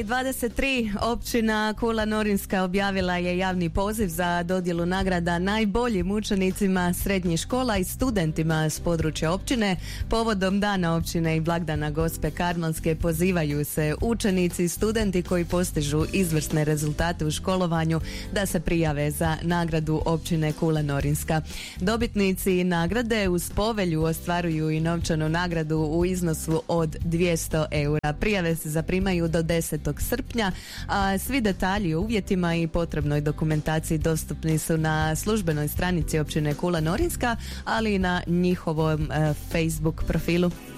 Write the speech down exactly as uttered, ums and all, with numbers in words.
dvadeset tri općina Kula Norinska objavila je javni poziv za dodjelu nagrada najboljim učenicima srednjih škola i studentima s područja općine. Povodom dana općine i blagdana Gospe Karmelske pozivaju se učenici i studenti koji postižu izvrsne rezultate u školovanju da se prijave za nagradu općine Kula Norinska. Dobitnici nagrade uz povelju ostvaruju i novčanu nagradu u iznosu od dvjesto eura. Prijave se zaprimaju do desetog srpnja, a svi detalji o uvjetima i potrebnoj dokumentaciji dostupni su na službenoj stranici općine Kula Norinska, ali i na njihovom e, Facebook profilu.